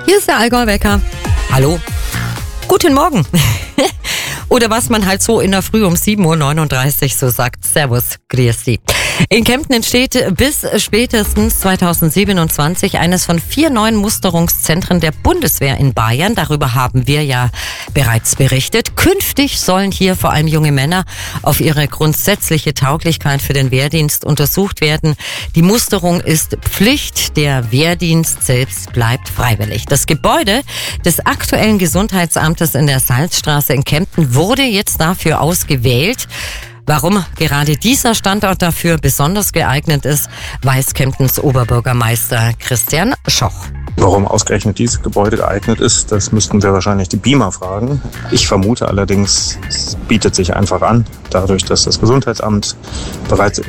Hier ist der Allgäu-Wecker. Hallo. Guten Morgen. Oder was man halt so in der Früh um 7.39 Uhr so sagt. Servus, grüß dich. In Kempten entsteht bis spätestens 2027 eines von 4 neuen Musterungszentren der Bundeswehr in Bayern. Darüber haben wir ja bereits berichtet. Künftig sollen hier vor allem junge Männer auf ihre grundsätzliche Tauglichkeit für den Wehrdienst untersucht werden. Die Musterung ist Pflicht, der Wehrdienst selbst bleibt freiwillig. Das Gebäude des aktuellen Gesundheitsamtes in der Salzstraße in Kempten wurde jetzt dafür ausgewählt. Warum gerade dieser Standort dafür besonders geeignet ist, weiß Kemptens Oberbürgermeister Christian Schoch. Warum ausgerechnet dieses Gebäude geeignet ist, das müssten wir wahrscheinlich die BIMA fragen. Ich vermute allerdings, es bietet sich einfach an, dadurch, dass das Gesundheitsamt bereits